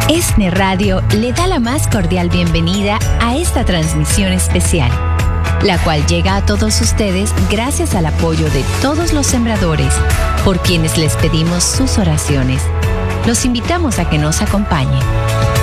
ESNE Radio le da la más cordial bienvenida a esta transmisión especial, la cual llega a todos ustedes gracias al apoyo de todos los sembradores, por quienes les pedimos sus oraciones. Los invitamos a que nos acompañen.